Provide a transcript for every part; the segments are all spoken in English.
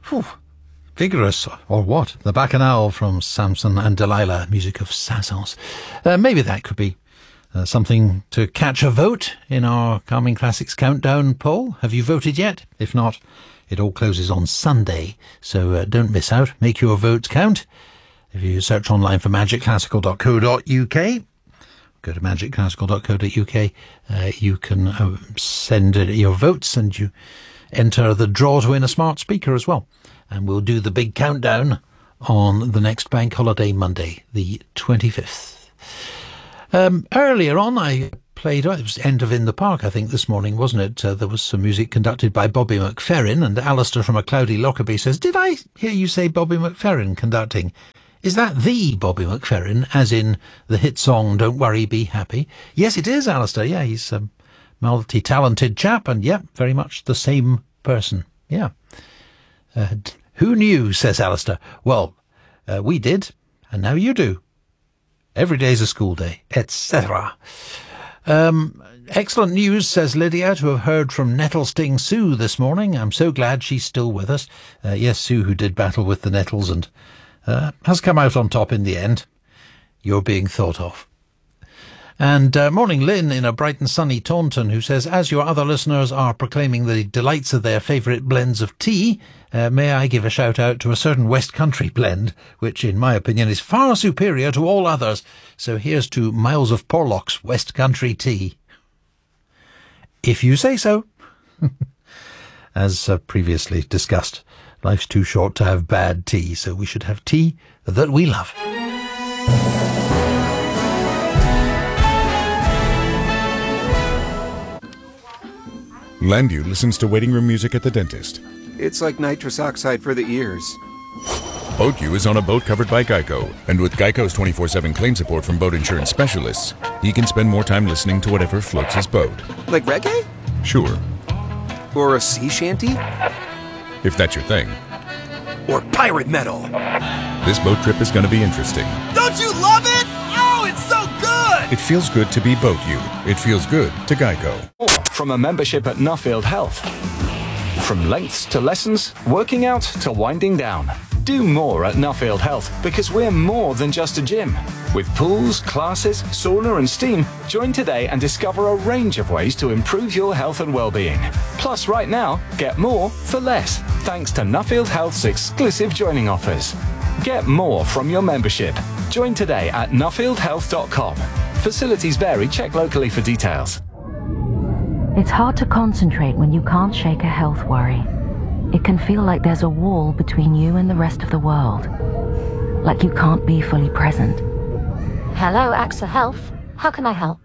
Whew. Vigorous, or what? The Bacchanal from Samson and Delilah, music of Saint-Saëns. Maybe that could be something to catch a vote in our Calming Classics Countdown poll. Have you voted yet? If not, it all closes on Sunday, so don't miss out. Make your votes count. If you search online for magicclassical.co.uk, go to magicclassical.co.uk, you can send your votes and you enter the draw to win a smart speaker as well. And we'll do the big countdown on the next bank holiday Monday, the 25th. Earlier on, I played, it was End of In the Park, I think, this morning, wasn't it? There was some music conducted by Bobby McFerrin, and Alistair from a cloudy Lockerbie says, did I hear you say Bobby McFerrin conducting? Is that the Bobby McFerrin, as in the hit song Don't Worry, Be Happy? Yes, it is, Alistair. Yeah, he's a multi-talented chap, and yeah, very much the same person. Yeah. Who knew, says Alistair. Well, we did, and now you do. Every day's a school day, etc. Excellent news, says Lydia, to have heard from Nettlesting Sue this morning. I'm so glad she's still with us. Yes, Sue, who did battle with the nettles and has come out on top in the end. You're being thought of. And morning Lynn in a bright and sunny Taunton, who says, as your other listeners are proclaiming the delights of their favourite blends of tea, may I give a shout out to a certain West Country blend, which in my opinion is far superior to all others. So here's to Miles of Porlock's West Country tea. If you say so. As previously discussed, life's too short to have bad tea, so we should have tea that we love. Landu listens to waiting room music at the dentist. It's like nitrous oxide for the ears. BoatU is on a boat covered by Geico, and with Geico's 24/7 claim support from boat insurance specialists, he can spend more time listening to whatever floats his boat. Like reggae? Sure. Or a sea shanty? If that's your thing. Or pirate metal? This boat trip is going to be interesting. Don't you love it? Oh, it's so good! It feels good to be BoatU. It feels good to Geico. From a membership at Nuffield Health. From lengths to lessons, working out to winding down. Do more at Nuffield Health because we're more than just a gym. With pools, classes, sauna and steam, join today and discover a range of ways to improve your health and well-being. Plus, right now, get more for less, thanks to Nuffield Health's exclusive joining offers. Get more from your membership. Join today at nuffieldhealth.com. Facilities vary. Check locally for details. It's hard to concentrate when you can't shake a health worry. It can feel like there's a wall between you and the rest of the world. Like you can't be fully present. Hello, AXA Health. How can I help?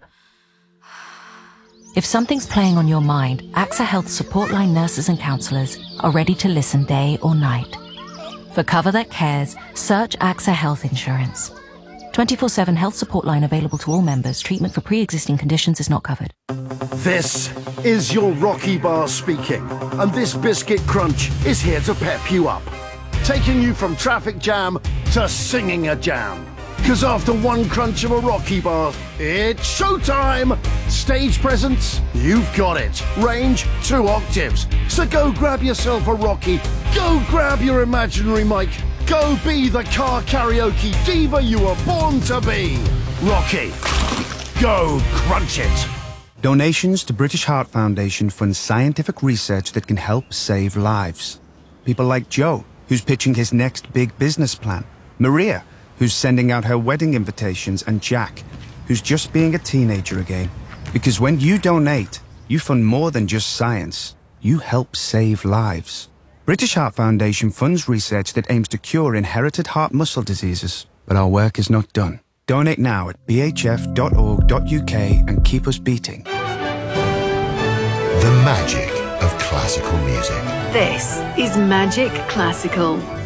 If something's playing on your mind, AXA Health support line nurses and counsellors are ready to listen day or night. For cover that cares, search AXA Health Insurance. 24/7 health support line available to all members. Treatment for pre-existing conditions is not covered. This is your Rocky Bar speaking, and this biscuit crunch is here to pep you up, taking you from traffic jam to singing a jam. Because after one crunch of a Rocky Bar, it's showtime! Stage presence, you've got it. Range, 2 octaves. So go grab yourself a Rocky, go grab your imaginary mic, go be the car karaoke diva you were born to be. Rocky, go crunch it. Donations to British Heart Foundation fund scientific research that can help save lives. People like Joe, who's pitching his next big business plan. Maria, who's sending out her wedding invitations. And Jack, who's just being a teenager again. Because when you donate, you fund more than just science. You help save lives. British Heart Foundation funds research that aims to cure inherited heart muscle diseases. But our work is not done. Donate now at bhf.org.uk and keep us beating. The magic of classical music. This is Magic Classical.